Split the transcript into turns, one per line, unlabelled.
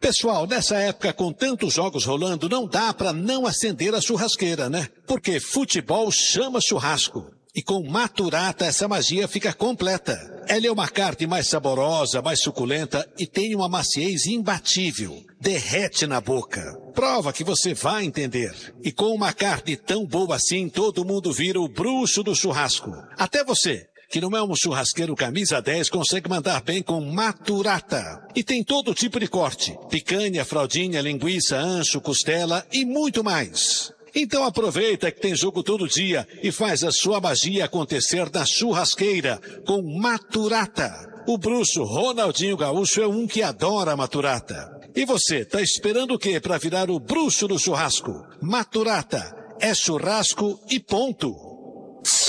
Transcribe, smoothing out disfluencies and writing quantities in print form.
Pessoal, nessa época com tantos jogos rolando, não dá para não acender a churrasqueira, né? Porque futebol chama churrasco. E com Maturata essa magia fica completa. Ela é uma carne mais saborosa, mais suculenta e tem uma maciez imbatível. Derrete na boca. Prova que você vai entender. E com uma carne tão boa assim, todo mundo vira o bruxo do churrasco. Até você, que não é um churrasqueiro camisa 10, consegue mandar bem com Maturata. E tem todo tipo de corte. Picanha, fraldinha, linguiça, ancho, costela e muito mais. Então aproveita que tem jogo todo dia e faz a sua magia acontecer na churrasqueira com Maturata. O bruxo Ronaldinho Gaúcho é um que adora Maturata. E você, tá esperando o quê para virar o bruxo do churrasco? Maturata é churrasco e ponto.